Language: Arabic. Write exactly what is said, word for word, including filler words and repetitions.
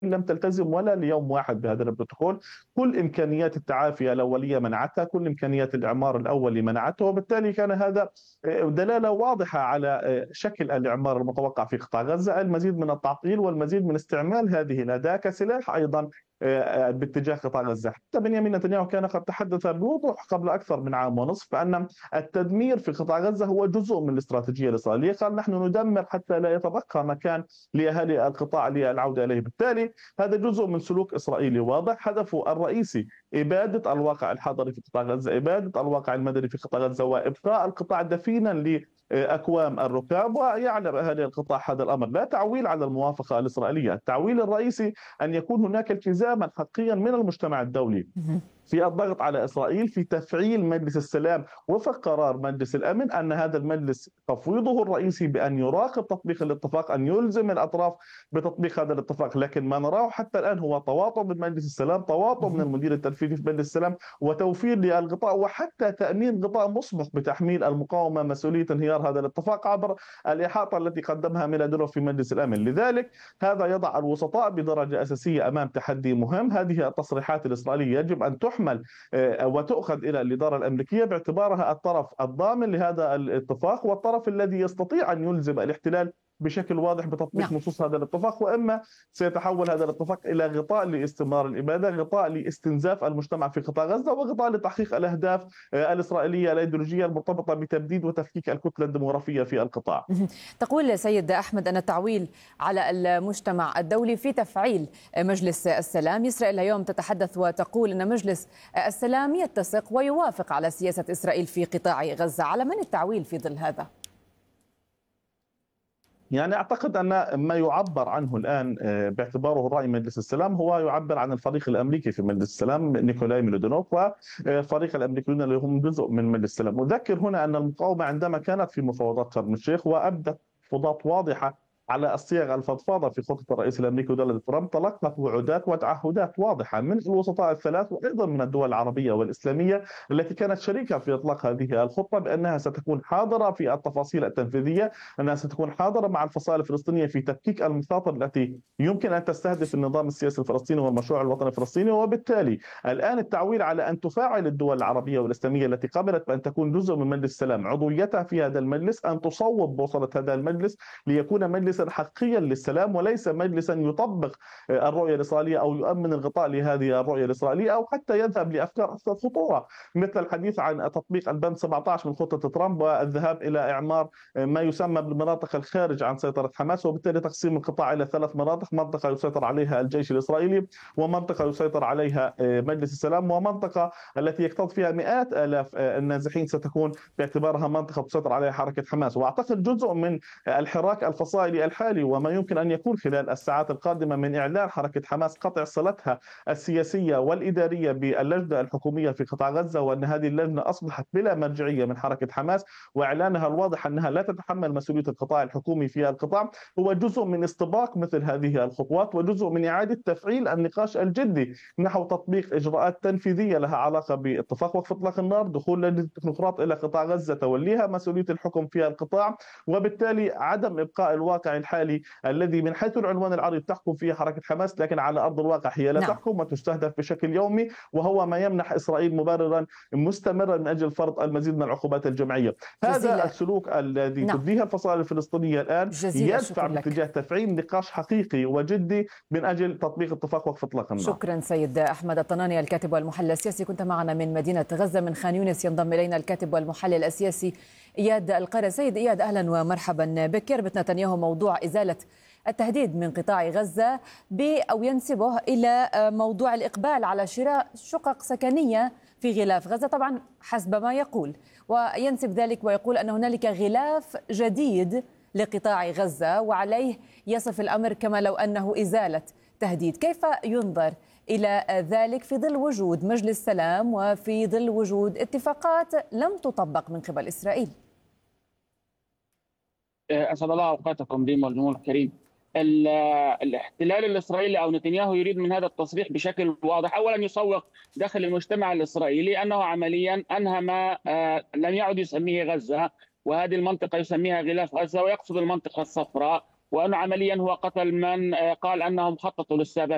لم تلتزم ولا ليوم واحد بهذا البروتوكول. كل إمكانيات التعافي الأولية منعتها، كل إمكانيات الإعمار الأولي منعته، وبالتالي كان هذا دلالة واضحة على شكل الإعمار المتوقع في قطاع غزة، المزيد من التعطيل والمزيد من استعمال هذه الأداة كسلاح أيضا باتجاه قطاع غزة. حتى بنيامين نتنياهو كان قد تحدث بوضوح قبل أكثر من عام ونصف بأن التدمير في قطاع غزة هو جزء من الاستراتيجية الإسرائيلية. قال نحن ندمر حتى لا يتبقى مكان لأهالي القطاع للعودة إليه. بالتالي هذا جزء من سلوك إسرائيلي واضح، هدفه الرئيسي إبادة الواقع الحضري في قطاع غزة، إبادة الواقع المدني في قطاع غزة، وإبقاء القطاع دفينا لأكوام الركاب. ويعلم أهالي القطاع هذا الأمر. لا تعويل على الموافقة الإسرائيلية، التعويل الرئيسي أن يكون هناك التزاما حقيقيا من المجتمع الدولي في الضغط على إسرائيل في تفعيل مجلس السلام وفق قرار مجلس الأمن، أن هذا المجلس تفويضه الرئيسي بأن يراقب تطبيق الاتفاق، أن يلزم الأطراف بتطبيق هذا الاتفاق. لكن ما نراه حتى الآن هو تواطؤ من مجلس السلام، تواطؤ من المدير التنفيذي في مجلس السلام، وتوفير للغطاء وحتى تأمين غطاء مسبق بتحميل المقاومة مسؤولية انهيار هذا الاتفاق عبر الإحاطة التي قدمها ميلادونوف في مجلس الأمن. لذلك هذا يضع الوسطاء بدرجة أساسية أمام تحدي مهم. هذه التصريحات الإسرائيلية يجب أن تحمل وتؤخذ إلى الإدارة الأمريكية باعتبارها الطرف الضامن لهذا الاتفاق، والطرف الذي يستطيع أن يلزم الاحتلال بشكل واضح بتطبيق نعم. نصوص هذا الاتفاق. وإما سيتحول هذا الاتفاق إلى غطاء لاستمرار الإبادة، غطاء لاستنزاف المجتمع في قطاع غزة، وغطاء لتحقيق الأهداف الإسرائيلية الأيديولوجية المرتبطة بتبديد وتفكيك الكتلة الديموغرافية في القطاع. تقول سيد أحمد أن التعويل على المجتمع الدولي في تفعيل مجلس السلام. إسرائيل اليوم تتحدث وتقول أن مجلس السلام يتسق ويوافق على سياسة إسرائيل في قطاع غزة. على من التعويل في ظل هذا؟ يعني أعتقد أن ما يعبر عنه الآن باعتباره رأي مجلس السلام هو يعبر عن الفريق الأمريكي في مجلس السلام، نيكولاي ميلودينوف، وفريق الأمريكيون اللي هم جزء من مجلس السلام. أذكر هنا أن المقاومة عندما كانت في مفاوضات شرم الشيخ وأبدت تفاوضات واضحة على الصيغ الفضفاضة في خطة الرئيس الأمريكي دونالد ترامب، تلقت وعودات وتعهدات واضحة من الوسطاء الثلاث وأيضا من الدول العربية والإسلامية التي كانت شريكة في إطلاق هذه الخطة، بأنها ستكون حاضرة في التفاصيل التنفيذية، أنها ستكون حاضرة مع الفصائل الفلسطينية في تفكيك المخاطر التي يمكن أن تستهدف النظام السياسي الفلسطيني والمشروع الوطني الفلسطيني. وبالتالي الآن التعويل على أن تفاعل الدول العربية والإسلامية التي قبلت بأن تكون جزء من مجلس السلام عضويتها في هذا المجلس، أن تصوب بوصلة هذا المجلس ليكون مجلسا حقيقيا للسلام وليس مجلسا يطبق الرؤية الإسرائيلية أو يؤمن الغطاء لهذه الرؤية الإسرائيلية، أو حتى يذهب لأفكار أكثر خطورة مثل الحديث عن تطبيق البند سبعة عشر من خطة ترامب والذهاب إلى إعمار ما يسمى بالمناطق الخارج عن سيطرة حماس، وبالتالي تقسيم القطاع إلى ثلاث مناطق: منطقة يسيطر عليها الجيش الإسرائيلي، ومنطقة يسيطر عليها مجلس السلام، ومنطقة التي يكتظ فيها مئات آلاف النازحين ستكون باعتبارها منطقة تسيطر عليها حركة حماس. وأعتقد جزء من الحراك الفصائلي الحالي وما يمكن أن يكون خلال الساعات القادمة من إعلان حركة حماس قطع صلتها السياسية والإدارية باللجنة الحكومية في قطاع غزة، وأن هذه اللجنة أصبحت بلا مرجعية من حركة حماس، وإعلانها الواضح أنها لا تتحمل مسؤولية القطاع الحكومي في القطاع، هو جزء من استباق مثل هذه الخطوات وجزء من إعادة تفعيل النقاش الجدي نحو تطبيق إجراءات تنفيذية لها علاقة باتفاق وقف إطلاق النار، دخول لجنة التكنوقراط إلى قطاع غزة توليها مسؤولية الحكم في القطاع، وبالتالي عدم إبقاء الواقع الحالي الذي من حيث العنوان العربي تحكم فيه حركة حماس، لكن على أرض الواقع هي لا نعم. تحكم وتستهدف بشكل يومي، وهو ما يمنح إسرائيل مبررا مستمرا من أجل فرض المزيد من العقوبات الجماعية. هذا السلوك الذي نعم. تبديه الفصائل الفلسطينية الآن يدفع باتجاه تفعيل نقاش حقيقي وجدي من أجل تطبيق اتفاق وقف إطلاق النار. شكرا سيد أحمد الطناني الكاتب والمحلل السياسي، كنت معنا من مدينة غزة. من خان يونس ينضم إلينا الكاتب والمحلل السياسي إياد القرى. سيد إياد، أهلا ومرحبا بك. كربت نتنياهو موضوع إزالة التهديد من قطاع غزة أو ينسبه إلى موضوع الإقبال على شراء شقق سكنية في غلاف غزة، طبعا حسب ما يقول، وينسب ذلك ويقول أن هنالك غلاف جديد لقطاع غزة وعليه يصف الأمر كما لو أنه إزالة تهديد. كيف ينظر إلى ذلك في ظل وجود مجلس سلام وفي ظل وجود اتفاقات لم تطبق من قبل إسرائيل؟ أسعد الله أوقاتكم ديم والجمهور الكريم. الاحتلال الإسرائيلي أو نتنياهو يريد من هذا التصريح بشكل واضح أولا يسوق داخل المجتمع الإسرائيلي أنه عمليا أنهى ما لم يعد يسميه غزة، وهذه المنطقة يسميها غلاف غزة ويقصد المنطقة الصفراء، وأنه عمليا هو قتل من قال أنهم خططوا للسابع